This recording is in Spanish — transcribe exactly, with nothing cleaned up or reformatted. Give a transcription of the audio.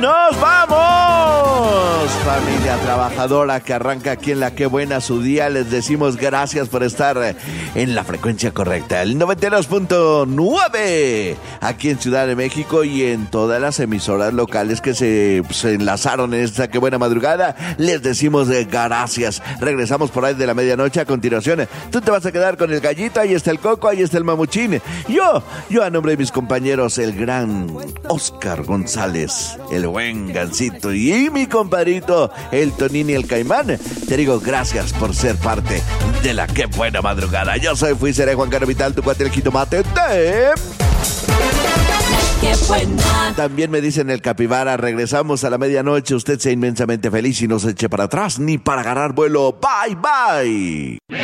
nos vamos. Familia trabajadora que arranca aquí en la Qué Buena su día, les decimos gracias por estar en la frecuencia correcta, el noventa y dos punto nueve, aquí en Ciudad de México y en todas las emisoras locales que se, se enlazaron en esta Qué Buena madrugada. Les decimos gracias. Regresamos por ahí de la medianoche. A continuación, tú te vas a quedar con el gallito, ahí está el Coco, ahí está el Mamuchín. Yo, yo a nombre de mis compañeros, el gran Oscar González, el buen Gancito, y mi compadrito, el Tonín y el Caimán, te digo gracias por ser parte de la Qué Buena madrugada. Yo soy, fui, seré Juan Carlos Vital, tu cuate el jitomate de... Qué buena. También me dicen el Capibara, regresamos a la medianoche, usted sea inmensamente feliz y no se eche para atrás ni para agarrar vuelo. Bye, bye.